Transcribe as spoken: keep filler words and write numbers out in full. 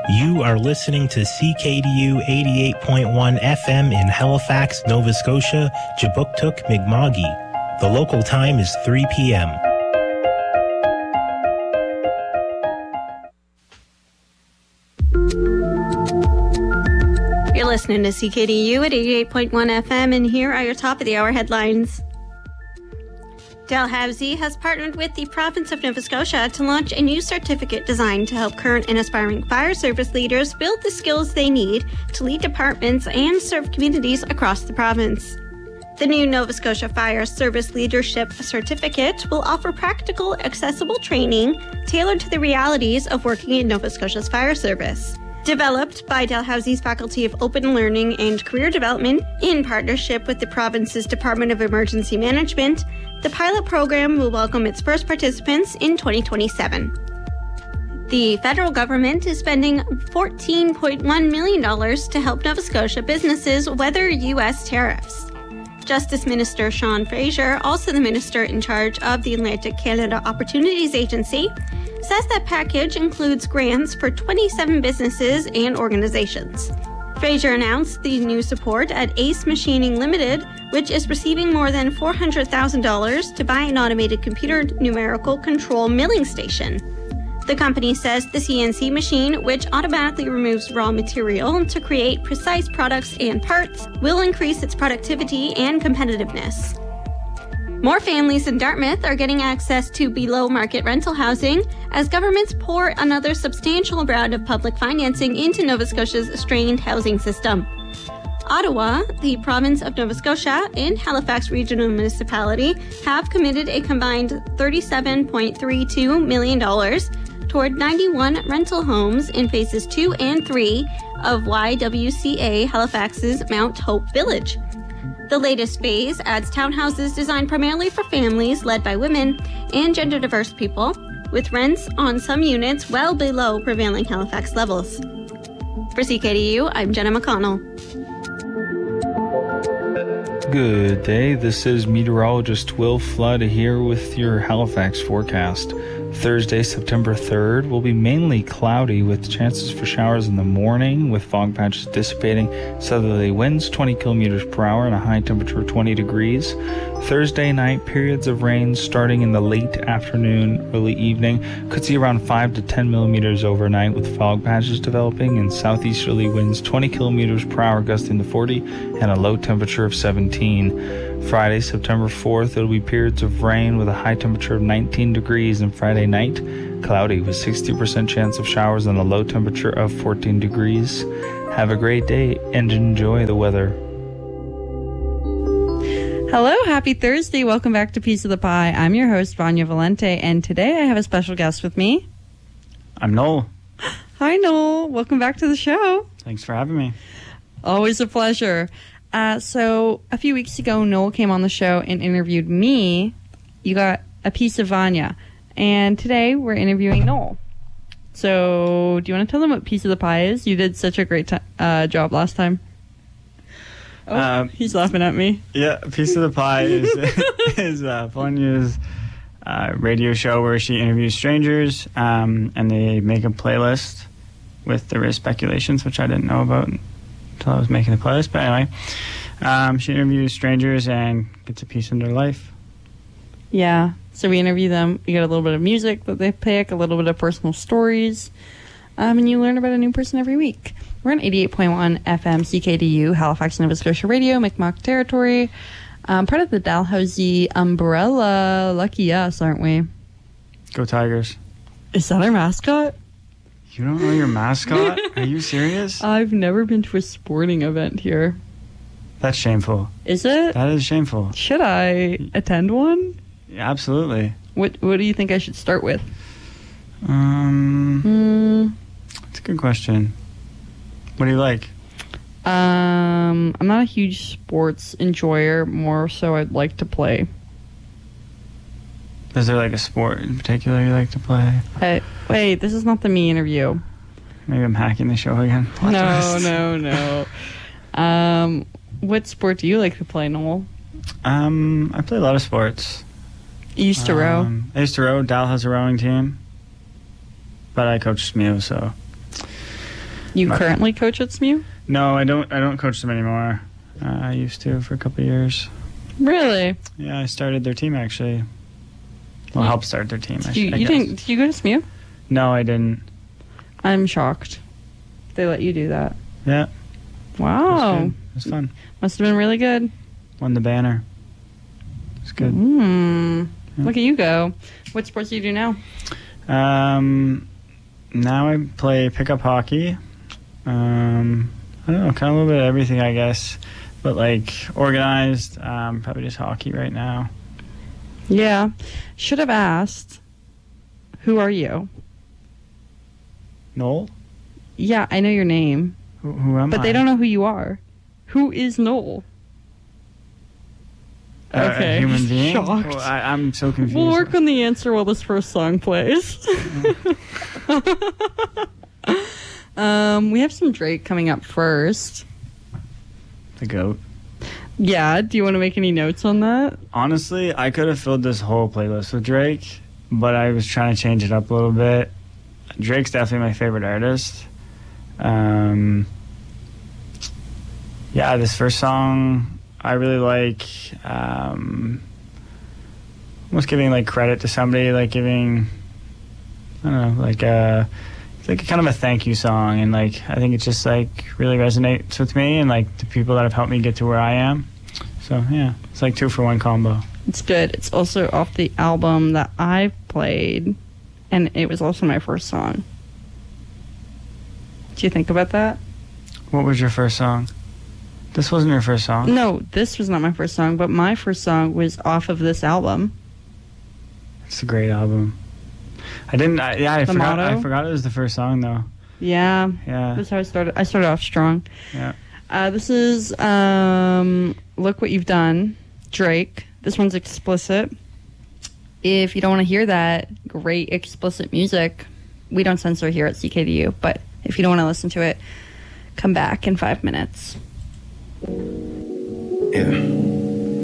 You are listening to C K D U eighty-eight point one F M in Halifax, Nova Scotia, Jabuktuk, Mi'kma'ki. The local time is three p.m. You're listening to C K D U at eighty-eight point one F M, and here are your top of the hour headlines. Dalhousie has partnered with the province of Nova Scotia to launch a new certificate designed to help current and aspiring fire service leaders build the skills they need to lead departments and serve communities across the province. The new Nova Scotia Fire Service Leadership Certificate will offer practical, accessible training tailored to the realities of working in Nova Scotia's fire service. Developed by Dalhousie's Faculty of Open Learning and Career Development in partnership with the province's Department of Emergency Management, the pilot program will welcome its first participants in twenty twenty-seven. The federal government is spending fourteen point one million dollars to help Nova Scotia businesses weather U S tariffs. Justice Minister Sean Fraser, also the minister in charge of the Atlantic Canada Opportunities Agency, says that package includes grants for twenty-seven businesses and organizations. Fraser announced the new support at Ace Machining Limited, which is receiving more than four hundred thousand dollars to buy an automated computer numerical control milling station. The company says the C N C machine, which automatically removes raw material to create precise products and parts, will increase its productivity and competitiveness. More families in Dartmouth are getting access to below-market rental housing as governments pour another substantial round of public financing into Nova Scotia's strained housing system. Ottawa, the province of Nova Scotia, and Halifax Regional Municipality have committed a combined thirty-seven point three two million dollars toward ninety-one rental homes in phases two and three of Y W C A Halifax's Mount Hope Village. The latest phase adds townhouses designed primarily for families led by women and gender-diverse people, with rents on some units well below prevailing Halifax levels. For C K D U, I'm Jenna McConnell. Good day, this is meteorologist Will Flood here with your Halifax forecast. Thursday, September third, will be mainly cloudy with chances for showers in the morning with fog patches dissipating. Southerly winds twenty kilometers per hour and a high temperature of twenty degrees. Thursday night, periods of rain starting in the late afternoon, early evening. Could see around five to ten millimeters overnight with fog patches developing and southeasterly winds twenty kilometers per hour gusting to forty and a low temperature of seventeen. Friday, September fourth, it'll be periods of rain with a high temperature of nineteen degrees, and Friday night, cloudy with sixty percent chance of showers and a low temperature of fourteen degrees. Have a great day and enjoy the weather. Hello, happy Thursday. Welcome back to Piece of the Pie. I'm your host, Vanya Valente, and today I have a special guest with me. I'm Noel. Hi, Noel. Welcome back to the show. Thanks for having me. Always a pleasure. Uh, so a few weeks ago, Noel came on the show and interviewed me. You got a piece of Vanya. And today we're interviewing Noel. So do you want to tell them what Piece of the Pie is? You did such a great t- uh, job last time. Oh, um, he's laughing at me. Yeah, Piece of the Pie is, is uh, Vanya's uh, radio show where she interviews strangers um, and they make a playlist with the race speculations, which I didn't know about until I was making the playlist. But anyway, um, she interviews strangers and gets a piece in their life. Yeah, so we interview them. We get a little bit of music that they pick, a little bit of personal stories, um, and you learn about a new person every week. We're on eighty-eight point one F M C K D U, Halifax, Nova Scotia Radio, Mi'kmaq territory. Um, part of the Dalhousie umbrella. Lucky us, aren't we? Go Tigers. Is that our mascot? You don't know your mascot? Are you serious? I've never been to a sporting event here. That's shameful. Is it? That is shameful. Should I attend one? Yeah, absolutely. What What do you think I should start with? Um, mm. That's a good question. What do you like? Um, I'm not a huge sports enjoyer. More so, I'd like to play. Is there like a sport in particular you like to play? Hey, wait, this is not the me interview. Maybe I'm hacking the show again. No, no, no. um, what sport do you like to play, Noel? Um, I play a lot of sports. You used to row? Um, I used to row. Dal has a rowing team. But I coach S M U, so You But- currently coach at S M U? No, I don't. I don't coach them anymore. Uh, I used to for a couple of years. Really? Yeah, I started their team actually. Well, You- helped start their team. I, You, sh- I you guess. didn't? Did you go to S M U? No, I didn't. I'm shocked. They let you do that. Yeah. Wow. It was fun. Must have been really good. Won the banner. It's good. Mm. Yeah. Look at you go. What sports do you do now? Um, now I play pickup hockey. Um, I don't know, kind of a little bit of everything, I guess. But like organized, um, probably just hockey right now. Yeah. Should have asked, who are you? Noel? Yeah, I know your name, Who, who am I? but they don't know who you are. Who is Noel? A- Okay. A human being? Shocked. Oh, I, I'm so confused. We'll work on the answer while this first song plays. um, we have some Drake coming up first. The goat. Yeah, do you want to make any notes on that? Honestly, I could have filled this whole playlist with Drake, but I was trying to change it up a little bit. Drake's definitely my favorite artist. Um, yeah, this first song I really like. Um, almost giving like credit to somebody, like giving, I don't know, like a, it's like a kind of a thank you song, and like I think it just like really resonates with me and like the people that have helped me get to where I am. So yeah, it's like two for one combo. It's good. It's also off the album that I played, and it was also my first song. Do you think about that? What was your first song? This wasn't your first song. No, this was not my first song, but my first song was off of this album. It's a great album. I didn't. I, yeah, I The forgot. Motto? I forgot it was the first song though. Yeah, Yeah, that's how I started. I started off strong. yeah. Uh, this is um, Look What You've Done, Drake. This one's explicit. If you don't want to hear that great explicit music, we don't censor here at C K D U, but if you don't want to listen to it, come back in five minutes. Yeah.